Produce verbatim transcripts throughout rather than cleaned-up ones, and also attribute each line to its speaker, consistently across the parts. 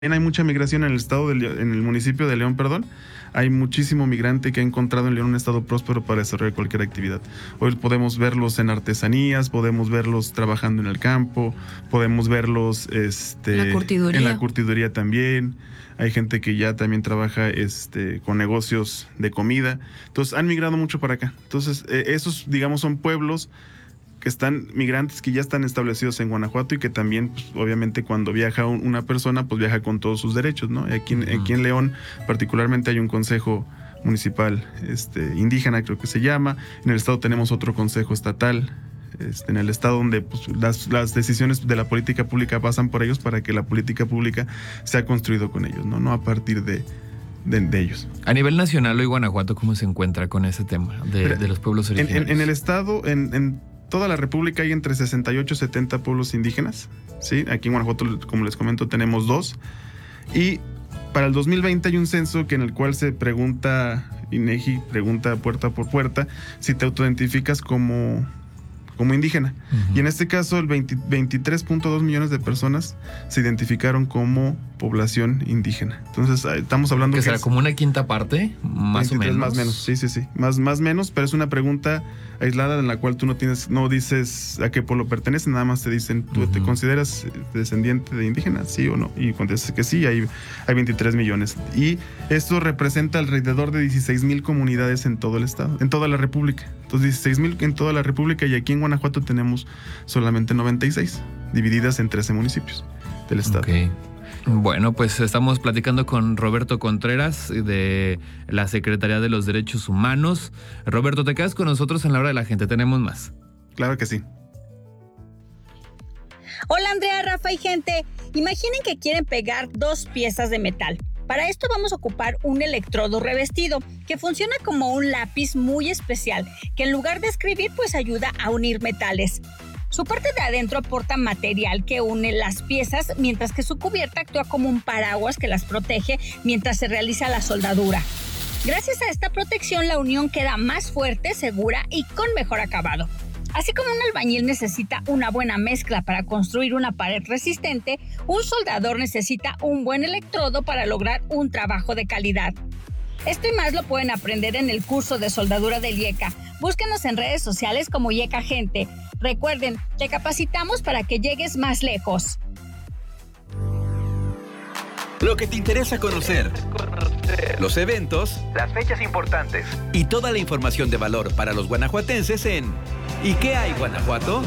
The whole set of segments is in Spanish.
Speaker 1: Hay mucha migración en el estado de León, en el municipio de León, perdón. Hay muchísimo migrante que ha encontrado en León un estado próspero para desarrollar cualquier actividad. Hoy podemos verlos en artesanías, podemos verlos trabajando en el campo, podemos verlos este,
Speaker 2: la curtiduría.
Speaker 1: en la curtiduría también. Hay gente que ya también trabaja este, con negocios de comida. Entonces han migrado mucho para acá. Entonces eh, esos, digamos, son pueblos que están migrantes que ya están establecidos en Guanajuato y que también, pues, obviamente, cuando viaja una persona, pues viaja con todos sus derechos, ¿no? Aquí, uh-huh. aquí en León, particularmente, hay un consejo municipal este, indígena, creo que se llama. En el estado tenemos otro consejo estatal. Este, en el estado donde pues, las, las decisiones de la política pública pasan por ellos para que la política pública sea construido con ellos, ¿no? No a partir de, de, de ellos.
Speaker 3: A nivel nacional, hoy Guanajuato, ¿cómo se encuentra con ese tema de, Pero, de los pueblos originarios?
Speaker 1: En, en, en el estado, en... en toda la República hay entre sesenta y ocho y setenta pueblos indígenas, ¿sí? Aquí en Guanajuato, como les comento, tenemos dos. Y para el dos mil veinte hay un censo que en el cual se pregunta, INEGI pregunta puerta por puerta, si te autoidentificas como, como indígena. Uh-huh. Y en este caso, el veintitrés punto dos millones de personas se identificaron como población indígena. Entonces, estamos hablando...
Speaker 3: ¿Que
Speaker 1: que
Speaker 3: será
Speaker 1: es
Speaker 3: como una quinta parte? Más o menos.
Speaker 1: Más menos, sí, sí, sí. Más, más menos, pero es una pregunta aislada en la cual tú no tienes, no dices a qué pueblo pertenece, nada más te dicen, ¿tú uh-huh. te consideras descendiente de indígena? ¿Sí o no? Y contestas que sí, hay, hay veintitrés millones. Y esto representa alrededor de dieciséis mil comunidades en todo el estado, en toda la República. Entonces, dieciséis mil en toda la República, y aquí en Guanajuato tenemos solamente noventa y seis, divididas en trece municipios del estado.
Speaker 3: Okay. Bueno, pues estamos platicando con Roberto Contreras de la Secretaría de los Derechos Humanos. Roberto, te quedas con nosotros en la hora de la gente, tenemos más.
Speaker 1: Claro que sí.
Speaker 2: Hola Andrea, Rafa y gente. Imaginen que quieren pegar dos piezas de metal. Para esto vamos a ocupar un electrodo revestido que funciona como un lápiz muy especial que en lugar de escribir pues ayuda a unir metales. Su parte de adentro aporta material que une las piezas, mientras que su cubierta actúa como un paraguas que las protege mientras se realiza la soldadura. Gracias a esta protección, la unión queda más fuerte, segura y con mejor acabado. Así como un albañil necesita una buena mezcla para construir una pared resistente, un soldador necesita un buen electrodo para lograr un trabajo de calidad. Esto y más lo pueden aprender en el curso de soldadura del IECA. Búsquenos en redes sociales como IECA Gente. Recuerden, te capacitamos para que llegues más lejos.
Speaker 4: Lo que te interesa conocer, los eventos, las fechas importantes y toda la información de valor para los guanajuatenses en ¿Y qué hay, Guanajuato?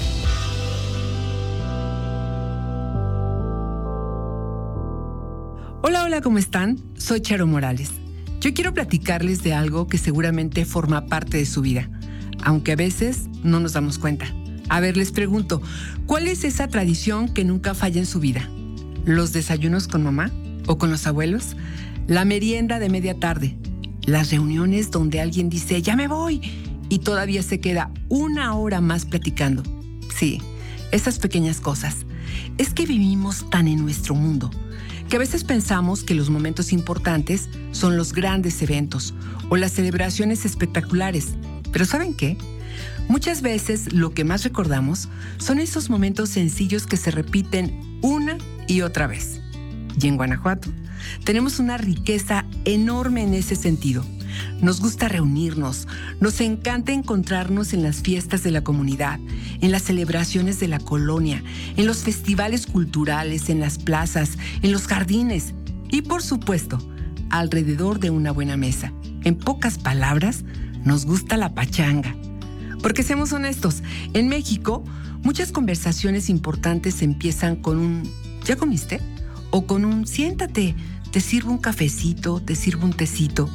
Speaker 5: Hola, hola, ¿cómo están? Soy Charo Morales. Yo quiero platicarles de algo que seguramente forma parte de su vida, aunque a veces no nos damos cuenta. A ver, les pregunto, ¿cuál es esa tradición que nunca falla en su vida? ¿Los desayunos con mamá o con los abuelos? ¿La merienda de media tarde? ¿Las reuniones donde alguien dice, ya me voy? Y todavía se queda una hora más platicando. Sí, esas pequeñas cosas. Es que vivimos tan en nuestro mundo que a veces pensamos que los momentos importantes son los grandes eventos o las celebraciones espectaculares. Pero ¿saben qué? Muchas veces lo que más recordamos son esos momentos sencillos que se repiten una y otra vez. Y en Guanajuato tenemos una riqueza enorme en ese sentido. Nos gusta reunirnos, nos encanta encontrarnos en las fiestas de la comunidad, en las celebraciones de la colonia, en los festivales culturales, en las plazas, en los jardines y, por supuesto, alrededor de una buena mesa. En pocas palabras, nos gusta la pachanga. Porque seamos honestos, en México, muchas conversaciones importantes empiezan con un ¿ya comiste? O con un siéntate, te sirvo un cafecito, te sirvo un tecito.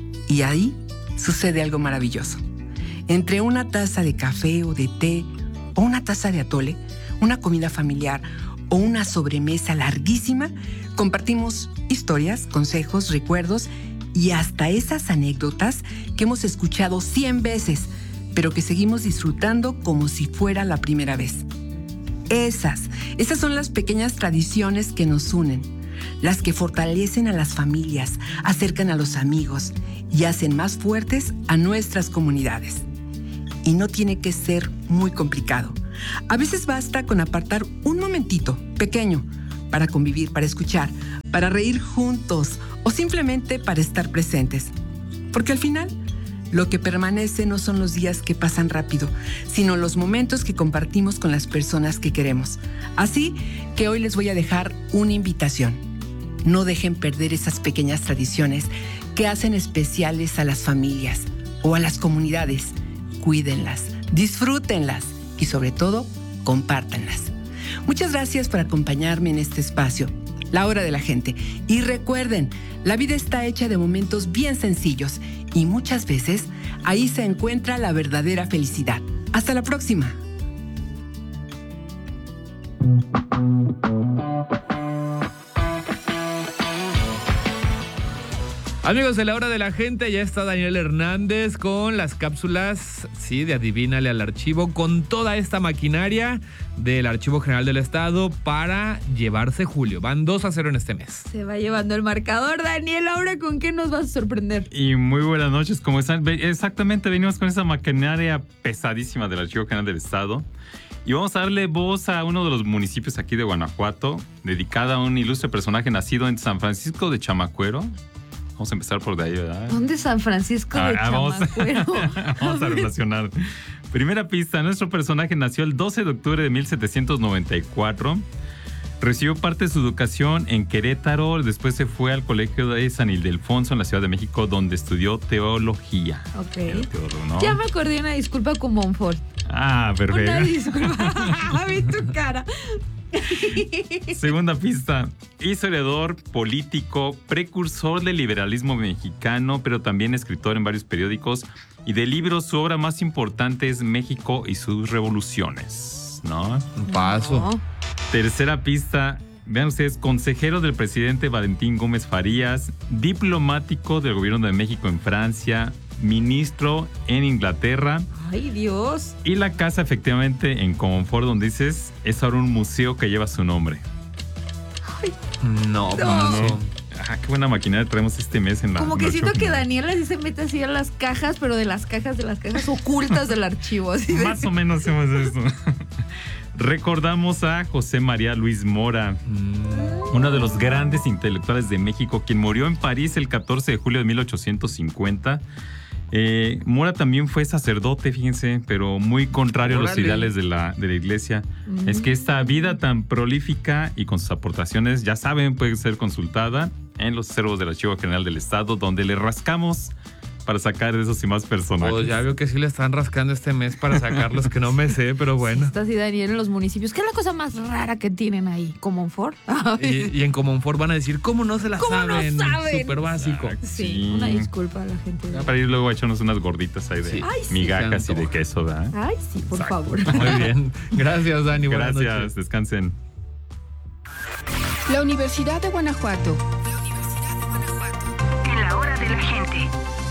Speaker 5: Y ahí sucede algo maravilloso. Entre una taza de café o de té, o una taza de atole, una comida familiar o una sobremesa larguísima, compartimos historias, consejos, recuerdos y hasta esas anécdotas que hemos escuchado cien veces, pero que seguimos disfrutando como si fuera la primera vez. Esas, esas son las pequeñas tradiciones que nos unen, las que fortalecen a las familias, acercan a los amigos y hacen más fuertes a nuestras comunidades. Y no tiene que ser muy complicado. A veces basta con apartar un momentito, pequeño, para convivir, para escuchar, para reír juntos o simplemente para estar presentes. Porque al final, lo que permanece no son los días que pasan rápido, sino los momentos que compartimos con las personas que queremos. Así que hoy les voy a dejar una invitación. No dejen perder esas pequeñas tradiciones que hacen especiales a las familias o a las comunidades. Cuídenlas, disfrútenlas y sobre todo, compártanlas. Muchas gracias por acompañarme en este espacio, La Hora de la Gente. Y recuerden, la vida está hecha de momentos bien sencillos y muchas veces ahí se encuentra la verdadera felicidad. Hasta la próxima.
Speaker 3: Amigos de La Hora de la Gente, ya está Daniel Hernández con las cápsulas, sí, de Adivínale al Archivo, con toda esta maquinaria del Archivo General del Estado para llevarse julio. Van dos a cero en este mes.
Speaker 6: Se va llevando el marcador. Daniel, ¿ahora con qué nos vas a sorprender?
Speaker 7: Y muy buenas noches. ¿Cómo están? Exactamente, venimos con esa maquinaria pesadísima del Archivo General del Estado. Y vamos a darle voz a uno de los municipios aquí de Guanajuato, dedicada a un ilustre personaje nacido en San Francisco de Chamacuero. Vamos a empezar por de ahí, ¿verdad?
Speaker 6: ¿Dónde San Francisco de
Speaker 7: ah,
Speaker 6: Chamacuero?
Speaker 7: Vamos, vamos a relacionar. Primera pista, nuestro personaje nació el doce de octubre de mil setecientos noventa y cuatro. Recibió parte de su educación en Querétaro, después se fue al colegio de San Ildefonso en la Ciudad de México, donde estudió teología.
Speaker 6: Ok.
Speaker 7: Teólogo, ¿no?
Speaker 6: Ya me acordé una disculpa con Monfort.
Speaker 7: Ah, perfecto.
Speaker 6: Una disculpa. Vi tu cara.
Speaker 7: Segunda pista, historiador, político, precursor del liberalismo mexicano, pero también escritor en varios periódicos y de libros. Su obra más importante es México y sus revoluciones, ¿no?
Speaker 3: Un paso.
Speaker 6: No.
Speaker 7: Tercera pista, vean ustedes, consejero del presidente Valentín Gómez Farías, diplomático del gobierno de México en Francia, ministro en Inglaterra.
Speaker 6: Ay, Dios.
Speaker 7: Y la casa, efectivamente, en Comonfort, donde dices, es ahora un museo que lleva su nombre.
Speaker 6: Ay,
Speaker 3: No,
Speaker 6: no.
Speaker 3: paso.
Speaker 7: Ah, qué buena maquinaria traemos este mes en la
Speaker 6: Como que
Speaker 7: noche
Speaker 6: siento que
Speaker 7: final.
Speaker 6: Daniela sí se mete así a las cajas, pero de las cajas, de las cajas ocultas del archivo. Así de...
Speaker 7: Más o menos hacemos eso. Recordamos a José María Luis Mora,
Speaker 3: Mm.
Speaker 7: uno de los grandes intelectuales de México, quien murió en París el catorce de julio de mil ochocientos cincuenta. Eh, Mora también fue sacerdote, fíjense, pero muy contrario
Speaker 3: Órale.
Speaker 7: a los ideales de la, de la iglesia.
Speaker 6: Mm.
Speaker 7: Es que esta vida tan prolífica y con sus aportaciones, ya saben, puede ser consultada en los acervos del Archivo General del Estado, donde le rascamos para sacar de esos y más personajes.
Speaker 3: Pues ya veo que sí le están rascando este mes para sacar los que no me sé, pero bueno.
Speaker 6: Está así Daniel en los municipios. ¿Qué es la cosa más rara que tienen ahí? ¿Comonfort?
Speaker 3: Y, y en Comonfort van a decir, ¿cómo no se la
Speaker 6: ¿Cómo no
Speaker 3: saben?
Speaker 6: saben?
Speaker 3: Súper básico.
Speaker 7: Exacto.
Speaker 6: Sí,
Speaker 7: Sí.
Speaker 6: una disculpa a la gente. de-
Speaker 7: Ya para ir luego a echarnos unas gorditas ahí de
Speaker 3: Sí.
Speaker 6: Ay, sí.
Speaker 7: migajas
Speaker 3: Se
Speaker 7: y de
Speaker 3: antoja.
Speaker 7: queso, ¿verdad?
Speaker 6: Ay, sí, por
Speaker 7: Exacto.
Speaker 6: favor.
Speaker 3: Muy bien. Gracias, Dani. Buenas
Speaker 7: Gracias,
Speaker 3: noches.
Speaker 7: descansen.
Speaker 8: La Universidad de Guanajuato.
Speaker 9: En la hora de la gente.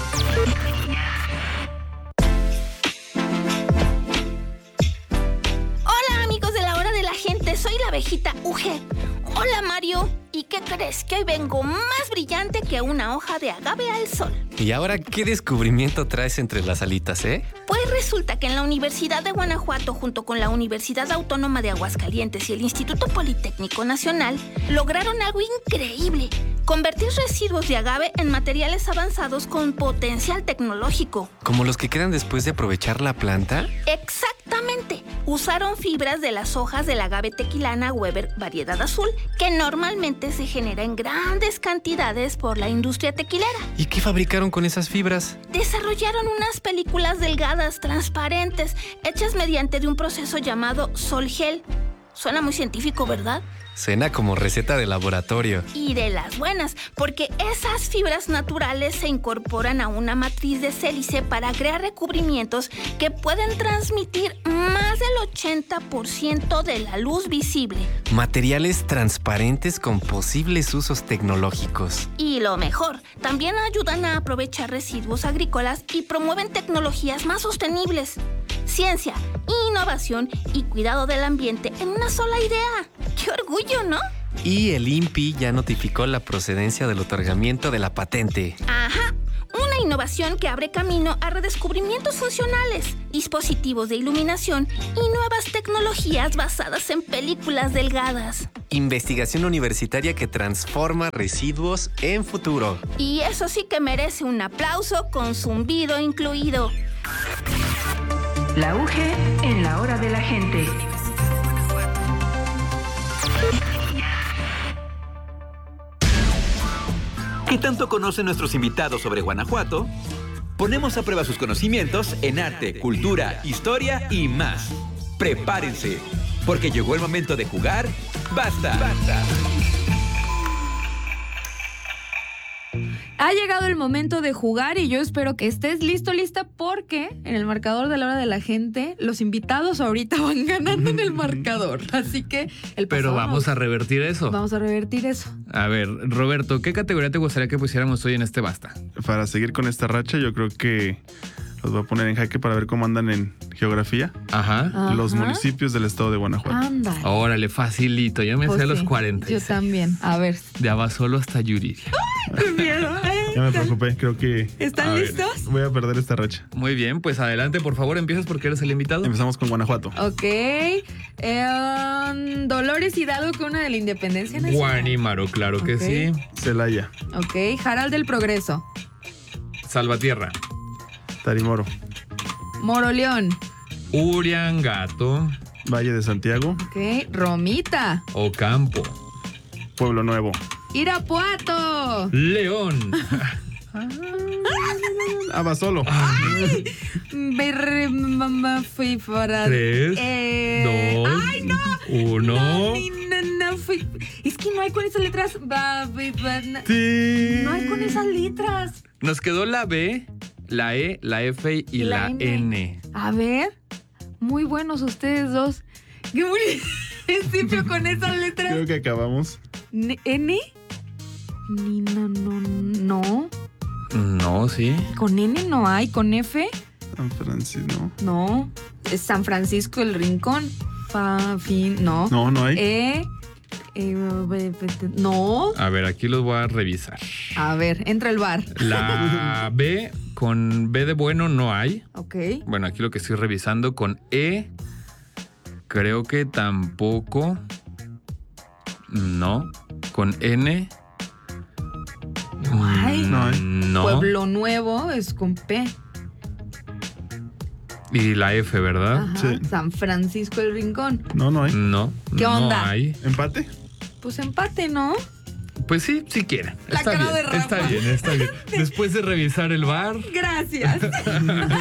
Speaker 10: Hola amigos de la hora de la gente, soy la abejita U G. Hola Mario, ¿y qué crees? Que hoy vengo más brillante que una hoja de agave al sol.
Speaker 11: ¿Y ahora qué descubrimiento traes entre las alitas, eh?
Speaker 10: Pues resulta que en la Universidad de Guanajuato, junto con la Universidad Autónoma de Aguascalientes y el Instituto Politécnico Nacional, lograron algo increíble: convertir residuos de agave en materiales avanzados con potencial tecnológico.
Speaker 11: ¿Como los que quedan después de aprovechar la planta?
Speaker 10: Exactamente. Usaron fibras de las hojas del agave tequilana Weber variedad azul, que normalmente se genera en grandes cantidades por la industria tequilera.
Speaker 11: ¿Y qué fabricaron con esas fibras?
Speaker 10: Desarrollaron unas películas delgadas, transparentes, hechas mediante de un proceso llamado Sol-Gel. Suena muy científico, ¿verdad?
Speaker 11: Suena como receta de laboratorio.
Speaker 10: Y de las buenas, porque esas fibras naturales se incorporan a una matriz de sílice para crear recubrimientos que pueden transmitir más del ochenta por ciento de la luz visible.
Speaker 11: Materiales transparentes con posibles usos tecnológicos.
Speaker 10: Y lo mejor, también ayudan a aprovechar residuos agrícolas y promueven tecnologías más sostenibles. Ciencia, innovación y cuidado del ambiente en una sola idea. ¡Qué orgullo!, ¿no?
Speaker 11: Y el I N P I ya notificó la procedencia del otorgamiento de la patente.
Speaker 10: Ajá, una innovación que abre camino a redescubrimientos funcionales, dispositivos de iluminación y nuevas tecnologías basadas en películas delgadas.
Speaker 11: Investigación universitaria que transforma residuos en futuro.
Speaker 10: Y eso sí que merece un aplauso con zumbido incluido.
Speaker 8: La U G en la hora de la gente.
Speaker 4: ¿Qué tanto conocen nuestros invitados sobre Guanajuato? Ponemos a prueba sus conocimientos en arte, cultura, historia y más. Prepárense, porque llegó el momento de jugar. ¡Basta! ¡Basta!
Speaker 6: Ha llegado el momento de jugar y yo espero que estés listo, lista, porque en el marcador de la hora de la gente, los invitados ahorita van ganando en el marcador. Así que el
Speaker 3: Pero vamos a revertir eso.
Speaker 6: Vamos a revertir eso.
Speaker 3: A ver, Roberto, ¿qué categoría te gustaría que pusiéramos hoy en este Basta?
Speaker 1: Para seguir con esta racha, yo creo que los voy a poner en jaque para ver cómo andan en geografía.
Speaker 3: Ajá.
Speaker 6: Ajá.
Speaker 1: Los municipios del estado de Guanajuato.
Speaker 6: Anda.
Speaker 3: Órale, facilito. Yo me
Speaker 6: Pues
Speaker 3: sé los
Speaker 6: sí,
Speaker 3: cuarenta.
Speaker 6: Yo también. A ver.
Speaker 3: De Abasolo hasta Yuriria.
Speaker 6: ¡Qué miedo!
Speaker 1: Ya me preocupé, creo que
Speaker 6: ¿Están
Speaker 3: A ver.
Speaker 6: listos?
Speaker 1: voy a perder esta racha.
Speaker 3: Muy bien, pues adelante, por favor, empiezas porque eres el invitado.
Speaker 1: Empezamos con Guanajuato.
Speaker 6: Ok. Eh, um, Dolores Hidalgo, una de la Independencia Nacional.
Speaker 3: Guanímaro, claro que
Speaker 6: Ok.
Speaker 3: sí.
Speaker 1: Celaya,
Speaker 6: Ok. Jaral del Progreso.
Speaker 3: Salvatierra.
Speaker 1: Tarimoro,
Speaker 6: Moroleón.
Speaker 3: Uriangato.
Speaker 1: Valle de Santiago,
Speaker 6: Ok. Romita.
Speaker 3: Ocampo.
Speaker 1: Pueblo Nuevo,
Speaker 6: Irapuato.
Speaker 3: León.
Speaker 1: Abasolo,
Speaker 6: Berre, mamá, fui para.
Speaker 3: Tres,
Speaker 6: Eh,
Speaker 3: dos,
Speaker 6: ¡Ay, no!
Speaker 3: uno.
Speaker 6: No, ni- no, no, fui- Es que no hay con esas letras. Ba- bi- ba- na-
Speaker 1: Sí.
Speaker 6: No hay con esas letras.
Speaker 3: Nos quedó la B, la E, la F y
Speaker 6: La
Speaker 3: la,
Speaker 6: N.
Speaker 3: N.
Speaker 6: A ver. Muy buenos ustedes dos. Qué municipio con esas letras.
Speaker 1: Creo que acabamos.
Speaker 6: N. N. Ni, no, no, no.
Speaker 3: No, sí.
Speaker 6: Con N no hay. Con F.
Speaker 1: San Francisco, no.
Speaker 6: No. Es San Francisco el Rincón. Fa, fin, no.
Speaker 1: No, no hay.
Speaker 6: E. eh, be- be- no.
Speaker 3: A ver, aquí los voy a revisar.
Speaker 6: A ver, entra el bar.
Speaker 3: La B con B de bueno no hay.
Speaker 6: Ok.
Speaker 3: Bueno, aquí lo que estoy revisando con E, creo que tampoco. No. Con N.
Speaker 6: No hay.
Speaker 3: mm,
Speaker 1: No hay.
Speaker 3: No.
Speaker 6: Pueblo Nuevo es con P.
Speaker 3: Y la F, ¿verdad?
Speaker 6: Ajá.
Speaker 1: Sí.
Speaker 6: San Francisco el Rincón.
Speaker 1: No, no hay.
Speaker 3: No.
Speaker 6: ¿Qué
Speaker 3: no
Speaker 6: onda?
Speaker 3: hay.
Speaker 1: ¿Empate?
Speaker 6: Pues empate, ¿no?
Speaker 3: Pues sí, si quieren.
Speaker 6: La
Speaker 3: Está
Speaker 6: cara
Speaker 3: bien,
Speaker 6: de Rafa.
Speaker 3: está bien, está bien. Después de revisar el bar,
Speaker 6: Gracias. Damos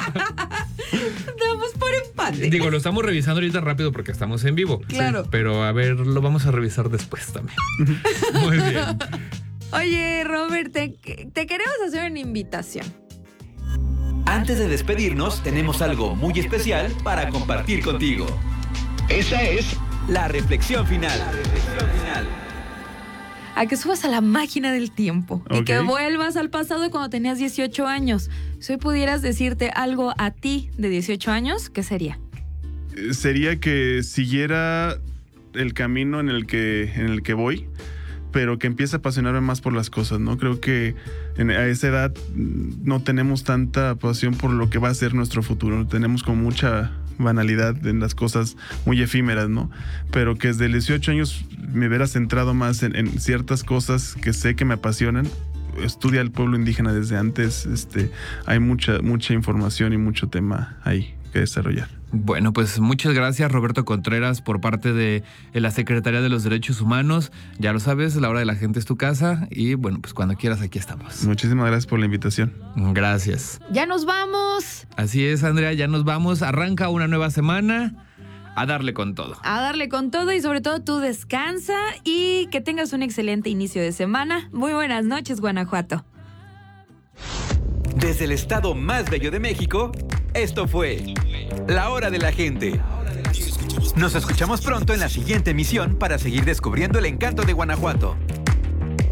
Speaker 6: por empate.
Speaker 3: digo, lo estamos revisando ahorita rápido porque estamos en vivo.
Speaker 6: Claro.
Speaker 3: Pero a ver, lo vamos a revisar después también. Muy bien.
Speaker 6: Oye, Robert, te, te queremos hacer una invitación.
Speaker 4: Antes de despedirnos, tenemos algo muy especial para compartir contigo. Esa es la reflexión final. La reflexión final.
Speaker 6: A que subas a la máquina del tiempo y
Speaker 1: Ok.
Speaker 6: que vuelvas al pasado cuando tenías dieciocho años. Si hoy pudieras decirte algo a ti de dieciocho años, ¿qué sería?
Speaker 1: Eh, Sería que siguiera el camino en el que, en el que voy, pero que empiece a apasionarme más por las cosas, ¿no? Creo que en, a esa edad mm, no tenemos tanta pasión por lo que va a ser nuestro futuro. Tenemos como mucha banalidad en las cosas muy efímeras, ¿no? Pero que desde los dieciocho años me hubiera centrado más en, en ciertas cosas que sé que me apasionan. Estudia el pueblo indígena desde antes, este, hay mucha, mucha información y mucho tema ahí que desarrollar.
Speaker 3: Bueno, pues muchas gracias, Roberto Contreras, por parte de la Secretaría de los Derechos Humanos. Ya lo sabes, la hora de la gente es tu casa y bueno, pues cuando quieras aquí estamos.
Speaker 1: Muchísimas gracias por la invitación.
Speaker 3: Gracias.
Speaker 6: ¡Ya nos vamos!
Speaker 3: Así es, Andrea, ya nos vamos. Arranca una nueva semana a darle con todo.
Speaker 6: A darle con todo y sobre todo tú descansa y que tengas un excelente inicio de semana. Muy buenas noches, Guanajuato.
Speaker 4: Desde el estado más bello de México, esto fue La Hora de la Gente. Nos escuchamos pronto en la siguiente emisión para seguir descubriendo el encanto de Guanajuato.